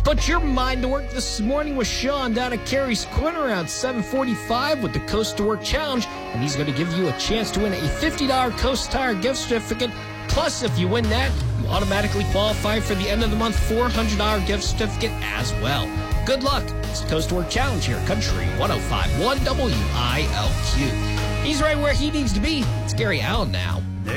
Put your mind to work this morning with Sean down at Carey's Corner around 7:45 with the Coast to Work Challenge, and he's going to give you a chance to win a $50 Coast Tire gift certificate. Plus, if you win that, you automatically qualify for the end of the month $400 gift certificate as well. Good luck. It's the Coast to Work Challenge here, Country 105.1 WILQ. He's right where he needs to be. It's Gary Allen now.